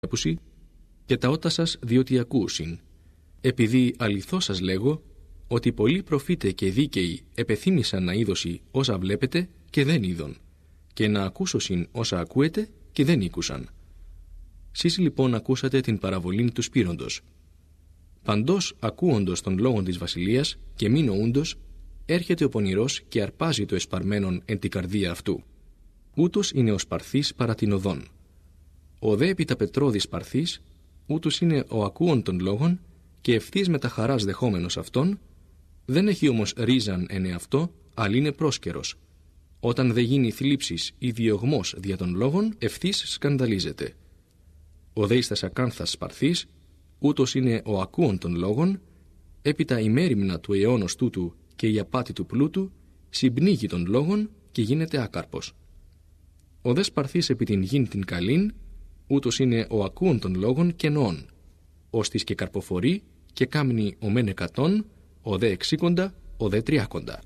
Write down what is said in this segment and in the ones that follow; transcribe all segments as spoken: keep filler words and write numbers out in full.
και τα ότα σας διότι ακούσιν. Επειδή αληθώς σας λέγω, ότι πολλοί προφήτε και δίκαιοι επεθύμησαν να είδωσι όσα βλέπετε και δεν είδον, και να ακούσωσιν όσα ακούετε και δεν ήκουσαν. Σεις λοιπόν ακούσατε την παραβολήν του σπείροντος. Παντός ακούοντος των λόγων της βασιλείας και μη νοούντος, έρχεται ο πονηρός και αρπάζει το εσπαρμένον εν την καρδία αυτού. Ούτως είναι ο σπαρθής παρά την οδόν. Ο δε επί τα πετρώδης σπαρθής, ούτως είναι ο ακούων των λόγων και ευθύς με τα χαράς δεχόμενος αυτόν, δεν έχει όμως ρίζαν εν εαυτό, αλλά είναι πρόσκαιρος. Όταν δε γίνει θλίψης ή διωγμός δια των λόγων, ευθύς σκανδαλίζεται. Ο δε εις τας ακάνθας σπαρθής, ούτως είναι ο ακούων των λόγων, έπειτα η μέριμνα του αιώνος τούτου και η απάτη του πλούτου, συμπνίγει των λόγων και γίνεται άκαρπος. Ο δε σπαρθής επί την γην την καλήν, ούτως είναι ο ακούων των λόγων και νοών, ώστις και καρποφορεί και κάμνει ο μεν εκατόν, ο δε εξήκοντα, ο δε τριάκοντα.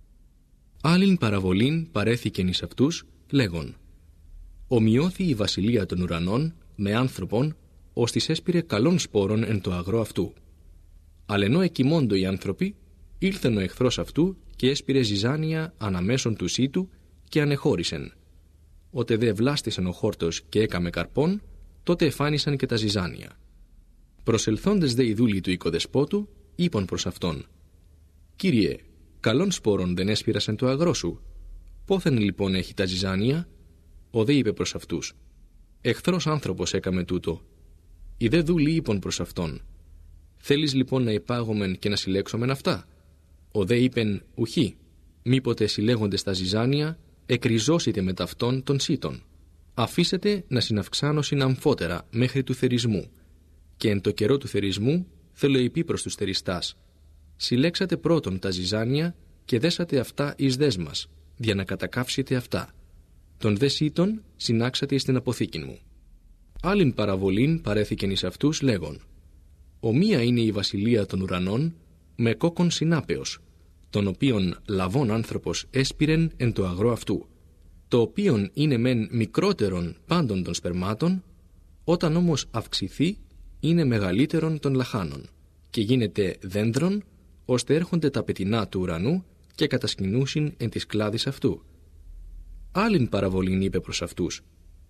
Άλλην παραβολήν παρέθηκεν εις αυτούς, λέγον: ομοιώθη η βασιλεία των ουρανών με άνθρωπον, ώστις έσπηρε καλών σπόρων εν το αγρό αυτού. Αλλά ενώ εκοιμώντο οι άνθρωποι, ήλθεν ο εχθρός αυτού και έσπηρε ζυζάνια αναμέσων του σύτου και ανεχώρησεν. Ότε δε ευλάστησεν ο χόρτος και έκαμε καρπών, τότε εφάνισαν και τα ζυζάνια. Προσελθόντες δε οι δούλοι του οικοδεσπότου, είπαν προς αυτόν: Κύριε, καλών σπόρων δεν έσπηρασεν το αγρό σου. Πόθεν λοιπόν έχει τα ζυζάνια? Ο δε είπε προς αυτούς: εχθρός άνθρωπος έκαμε τούτο. Οι δε δούλοι είπαν προς αυτόν: θέλεις λοιπόν να υπάγομεν και να συλλέξομεν αυτά? Ο δε είπεν: ουχή, μήποτε συλλέγοντες τα ζυζάνια, εκριζώσετε με ταυτόν των σύτων. Αφήσετε να συναυξάνωσιν αμφότερα μέχρι του θερισμού. Και εν το καιρό του θερισμού θέλω υπή προς τους θεριστάς: συλλέξατε πρώτον τα ζυζάνια και δέσατε αυτά εις δέσμας, για να κατακαύσετε αυτά. Τον δε σύτων συνάξατε εις την αποθήκην μου. Άλλην παραβολήν παρέθηκεν εις αυτούς λέγον: ομοία είναι η βασιλεία των ουρανών με κόκκον συνάπεως, τον οποίον λαβών άνθρωπος έσπηρεν εν το αγρό αυτού, το οποίον είναι μεν μικρότερον πάντων των σπερμάτων, όταν όμως αυξηθεί είναι μεγαλύτερον των λαχάνων, και γίνεται δένδρον, ώστε έρχονται τα πετεινά του ουρανού και κατασκηνούσιν εν της κλάδης αυτού. Άλλην παραβολήν είπε προς αυτούς: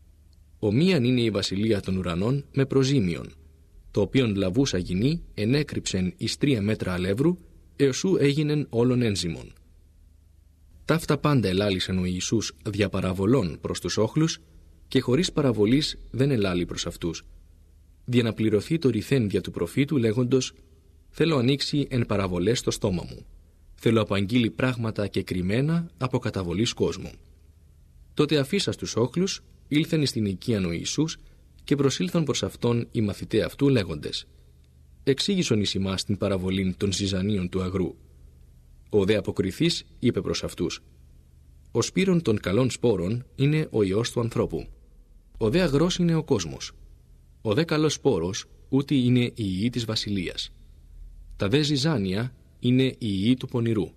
ομοίαν είναι η βασιλεία των ουρανών με προζήμιον, το οποίον λαβούσα γυνή ενέκρυψεν εις τρία μέτρα αλεύρου, εωσού έγινεν όλων ένζυμων. Ταύτα πάντα ελάλησεν ο Ιησούς δια παραβολών προς τους όχλους, και χωρίς παραβολής δεν ελάλη προς αυτούς, για να πληρωθεί το ρηθέν δια του προφήτου λέγοντος: θέλω ανοίξει εν παραβολές το στόμα μου, θέλω απαγγείλει πράγματα και κρυμμένα από καταβολής κόσμου. Τότε αφήσας τους όχλους, ήλθεν εις την οικίαν ο Ιησούς και προσήλθον προς αυτόν οι μαθηταί αυτού λέγοντες: εξήγησον εις ημάς την παραβολήν των ζυζανίων του αγρού. Ο δε αποκριθής είπε προς αυτούς: ο σπύρον των καλών σπόρων είναι ο Υιός του ανθρώπου. Ο δε αγρός είναι ο κόσμος. Ο δε καλός σπόρος ούτε είναι η Υιή της βασιλείας. Τα δε ζυζάνια είναι η Υιή του πονηρού.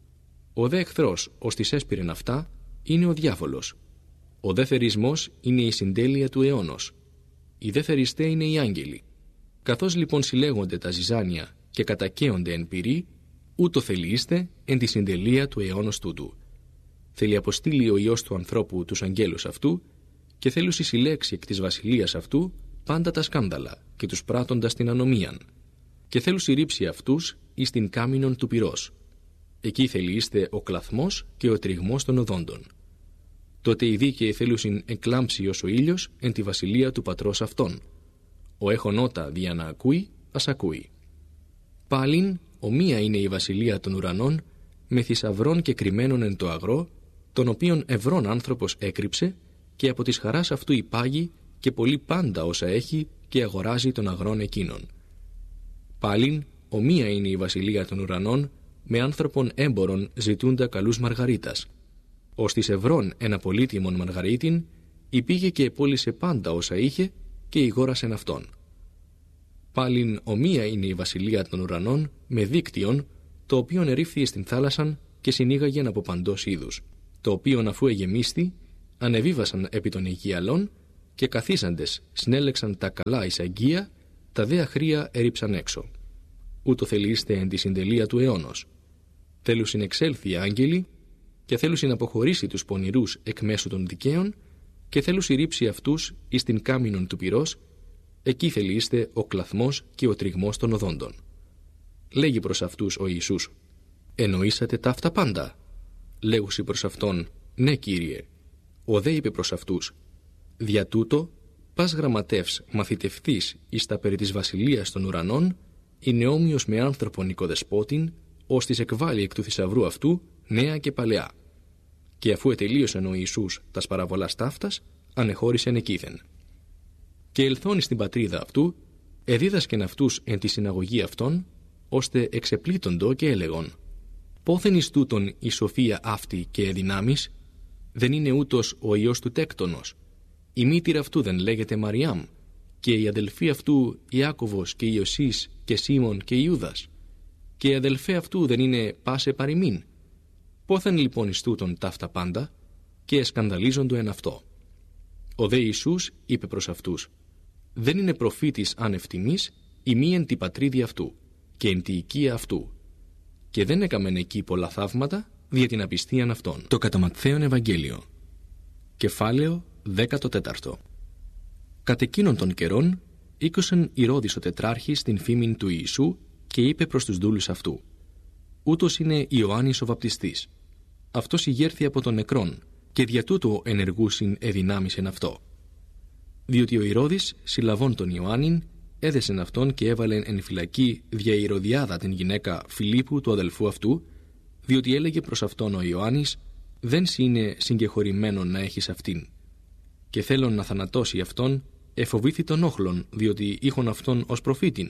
Ο δε εχθρός ως της έσπηρεν αυτά είναι ο διάβολος. Ο δε θερισμός είναι η συντέλεια του αιώνος. Οι δε θεριστέ είναι οι άγγελοι. Καθώς λοιπόν συλλέγονται τα ζυζάνια και κατακαίονται εν πυρί, ούτω θελείστε εν τη συντελεία του αιώνος τούτου. Θέλει αποστείλει ο Υιός του ανθρώπου τους αγγέλους αυτού και θέλουσι συλλέξει εκ της βασιλείας αυτού πάντα τα σκάνδαλα και τους πράττοντας την ανομίαν, και θέλουσι ρίψει αυτούς εις την κάμινον του πυρός. Εκεί θελείστε ο κλαθμός και ο τριγμός των οδόντων. Τότε οι δίκαιοι θέλουσιν εκλάμψει ως ο ήλιος εν τη βασιλεία του πατρός αυτών. Ο έχων ότα δια να ακούει, ας ακούει. Πάλιν, ομοία είναι η βασιλεία των ουρανών, με θησαυρών και κρυμμένων εν το αγρό, τον οποίον ευρών άνθρωπος έκρυψε, και από της χαράς αυτού υπάγει και πολύ πάντα όσα έχει και αγοράζει των αγρών εκείνων. Πάλιν, ομοία είναι η βασιλεία των ουρανών, με άνθρωπον έμπορον ζητούντα καλούς μαργαρίτας. Ως της ευρών ένα πολύτιμον μαργαρίτην, υπήγε και επόλυσε πάντα όσα είχε και ηγόρασεν αυτόν. Πάλιν ομοία είναι η βασιλεία των ουρανών με δίκτυον, το οποίον ερήφθη στην θάλασσαν και συνήγαγεν από παντός είδους, το οποίον αφού εγεμίστη, ανεβίβασαν επί των οικιαλών και καθίσαντες συνέλεξαν τα καλά εις αγγεία, τα δε αχρία έριψαν έξω. Ούτω θελείστε εν τη συντελεία του αιώνος. Θέλουν συνεξέλθει οι άγγελοι, και θέλουν συναποχωρήσει τους πονηρούς εκ μέσω των δικαίων, και θέλουν ρίψει αυτούς εις την κάμινον του πυρός, εκεί θελείστε ο κλαθμός και ο τριγμός των οδόντων. Λέγει προς αυτούς ο Ιησούς: εννοήσατε ταύτα πάντα? Λέγουσι προς αυτόν: ναι, Κύριε. Ο δε είπε προς αυτούς: δια τούτο, πας γραμματεύς μαθητευθείς εις τα περί της βασιλείας των ουρανών, είναι όμοιος με άνθρωπον οικοδεσπότην, ώστις εκβάλλει εκ του θησαυρού αυτού νέα και παλαιά. Και αφού ετελείωσεν ο Ιησούς τας παραβολάς ταύτας, ανεχώρησεν εκείθεν. Και ελθόν στην πατρίδα αυτού, εδίδασκεν αυτούς εν τη συναγωγή αυτών, ώστε εξεπλήττοντο και έλεγον: πόθεν εις τούτον η σοφία αυτή και εδυνάμεις? Δεν είναι ούτως ο ιός του τέκτονος? Η μήτηρ αυτού δεν λέγεται Μαριάμ, και οι αδελφοί αυτού Ιάκωβος και Ιωσής και Σίμων και Ιούδας? Και οι αδελφοί αυτού δεν είναι πάσε παροιμήν? Πόθεν λοιπόν εις τούτον ταύτα πάντα? Και εσκανδαλίζοντο εν αυτό. Ο δε Ιησούς είπε προς αυτούς: δεν είναι προφήτης άνευ τιμής η μη εν τη πατρίδη αυτού και εν τη οικία αυτού. Και δεν έκαμεν εκεί πολλά θαύματα δια την απιστίαν αυτών. Το κατά Ματθαίον Ευαγγέλιο. Κεφάλαιο δέκατο τέταρτο. Κατ' εκείνων των καιρών ήκουσεν Ηρώδης ο τετράρχης την φήμην του Ιησού και είπε προς τους δούλους αυτού: ούτως είναι Ιωάννης ο βαπτιστής. Αυτός ηγέρθη από των νεκρών, και δια τούτο ενεργούσιν εδυνάμισεν αυτό. Διότι ο Ηρώδης, συλλαβών τον Ιωάννην, έδεσεν αυτόν και έβαλεν εν φυλακή δια Ηρωδιάδα την γυναίκα Φιλίππου του αδελφού αυτού, διότι έλεγε προς αυτόν ο Ιωάννης: δεν σοι είναι συγκεχωρημένον να έχεις αυτήν. Και θέλον να θανατώσει αυτόν, εφοβήθη τον όχλον, διότι είχον αυτόν ως προφήτην.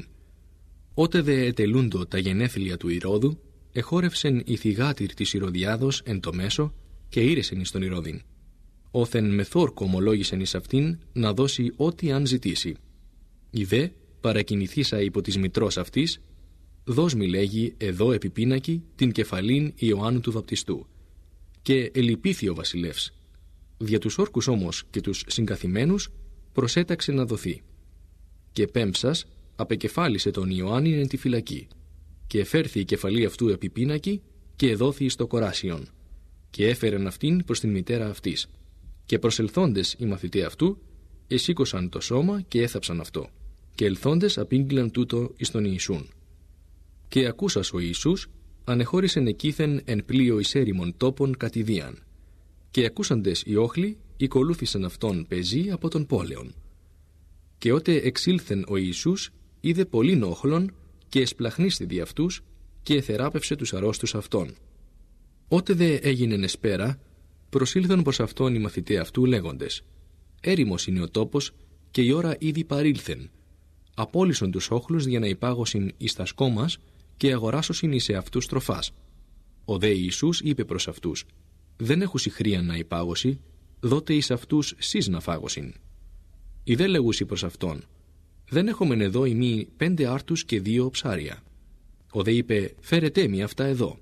Ότε δε ετελούντο τα γενέθλια του Ηρώδου, εχόρευσεν η θυγάτηρ της Ηρωδιάδος εν το μέσο και ήρεσεν εις τον Ηρώδην. Όθεν με θόρκο ομολόγησεν εις αυτήν να δώσει ό,τι αν ζητήσει. Η δε, παρακινηθήσα υπό της μητρός αυτής, δώσ' μη λέγει εδώ επιπίνακι την κεφαλήν Ιωάννου του βαπτιστού. Και ελυπήθη ο βασιλεύς. Δια τους όρκους όμως και τους συγκαθημένους προσέταξε να δοθεί. Και πέμψας απεκεφάλισε τον Ιωάννη εν τη φυλακή. Και εφέρθη η κεφαλή αυτού επιπίνακι και εδόθη εις το κοράσιον. Και έφερεν αυτήν προς την μητέρα αυτής. Και προσελθόντες οι μαθητοί αυτού, εσήκωσαν το σώμα και έθαψαν αυτό. Και ελθόντες απήγγειλαν τούτο εις τον Ιησούν. Και ακούσας ο Ιησούς, ανεχώρησεν εκείθεν εν πλοίο εις έρημον τόπον κατηδίαν. Και ακούσαντες οι όχλοι, οικολούθησαν αυτόν πεζοί από τον πόλεον. Και ότε εξήλθεν ο Ιησούς, είδε πολλήν όχλων, και εσπλαχνίστη δι' αυτούς, και εθεράπευσε τους αρρώστους αυτών. Ότε δε έγινεν εσπέρα, προσήλθαν προς αυτόν οι μαθητοί αυτού λέγοντες: έρημος είναι ο τόπος, και η ώρα ήδη παρήλθεν. Απόλυσον τους όχλους για να υπάγωσιν εις τα σκόμας, και αγοράσωσιν εις εαυτούς τροφάς. Ο δε Ιησούς είπε προς αυτούς: δεν έχουσι χρία να υπάγωσι, δότε εις αυτούς σεις να φάγωσιν. Οι δε λέγουσι προς αυτόν: δεν έχομεν εδώ ημί πέντε άρτους και δύο ψάρια. Ο δε είπε: φέρετέ μη αυτά εδώ.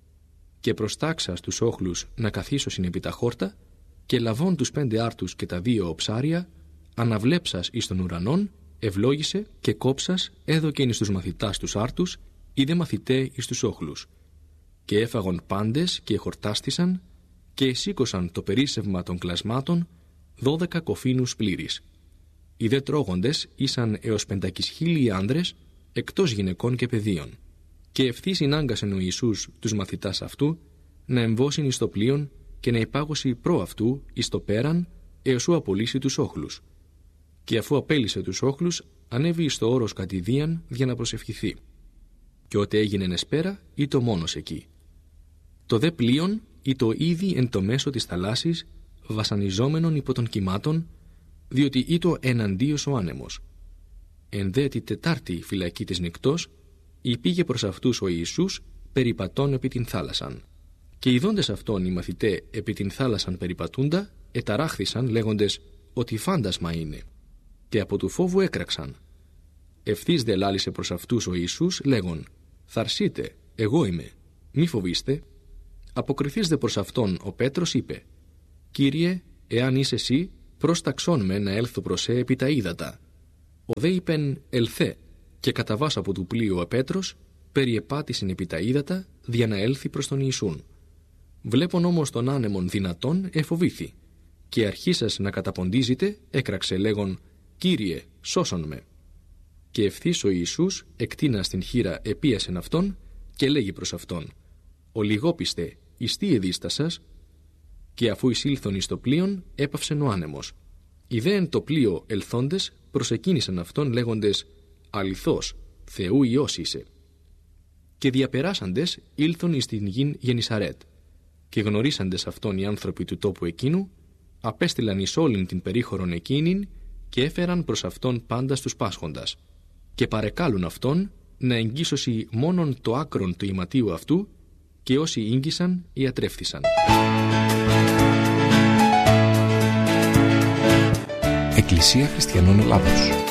Και προστάξα στους όχλους να καθίσωσιν επί τα χόρτα, και λαβών τους πέντε άρτους και τα δύο ψάρια, αναβλέψας εις των ουρανών, ευλόγησε και κόψας έδωκεν εις τους μαθητάς τους άρτους, ή δε μαθητέ εις τους όχλους. Και έφαγον πάντες και χορτάστησαν, και εσήκωσαν το περίσσευμα των κλασμάτων, δώδεκα κοφίνους πλήρης. Οι δε τρώγοντες ήσαν έως πεντακισχίλιοι άνδρες, εκτός γυναικών και παιδίων. Και ευθύς συνάγκασεν ο Ιησούς τους μαθητάς αυτού να εμβώσιν εις το πλοίον και να υπάγωσι προ αυτού εις το πέραν, έως ου απολύσει τους όχλους. Και αφού απέλυσε τους όχλους, ανέβη εις το όρος κατηδίαν για να προσευχηθεί. Και ότε έγινεν εσπέρα, ήτο μόνος εκεί. Το δε πλοίον ήτο ήδη εν το μέσο της θαλάσσης, βασανιζόμενον υπό των κυμάτων, διότι ήτο εναντίος ο άνεμος. Εν δε τη τετάρτη φυλακή της νυκτός, υπήγε προς αυτούς ο Ιησούς περιπατών επί την θάλασσαν. Και ειδώντες αυτόν οι μαθητέ επί την θάλασσαν περιπατούντα, εταράχθησαν λέγοντες ότι φάντασμα είναι. Και από του φόβου έκραξαν. Ευθύς δε λάλησε προς αυτούς ο Ιησούς λέγον: θαρσείτε, εγώ είμαι, μη φοβήστε. Αποκριθείς δε προς αυτόν ο Πέτρος είπε: Κύριε, εάν είσαι εσύ, πρόσταξόν με να έλθω προς επί τα ύδατα. Ο δε είπεν ελθέ, και κατά βάσα από του πλοίου ο Πέτρος περιεπάτησιν επί τα ύδατα, δια να έλθει προς τον Ιησούν. Βλέπον όμως τον άνεμον δυνατόν εφοβήθη, και αρχίσας να καταποντίζεται, έκραξε λέγον «Κύριε, σώσον με». Και ευθύς ο Ιησούς, εκτίνα στην χείρα επίασεν αυτόν, και λέγει προς αυτόν «Ο λιγόπιστε, εις τι εδίστασας?» Και αφού εισήλθον εις το πλοίον, έπαυσεν ο άνεμος. Οι δε εν το πλοίο ελθόντες προσεκίνησαν αυτόν λέγοντες «Αληθώς, Θεού Υιός είσαι». Και διαπεράσαντες ήλθον εις την γην Γενισαρέτ. Και γνωρίσαντες αυτόν οι άνθρωποι του τόπου εκείνου, απέστειλαν εις όλην την περίχωρον εκείνην και έφεραν προς αυτόν πάντα στους πάσχοντας. Και παρεκάλουν αυτόν να εγγύσωσει μόνον το άκρον του ηματίου αυτού, και όσοι ήγγισαν ιατρεύθησαν. Εκκλησία Χριστιανών Ελλάδος.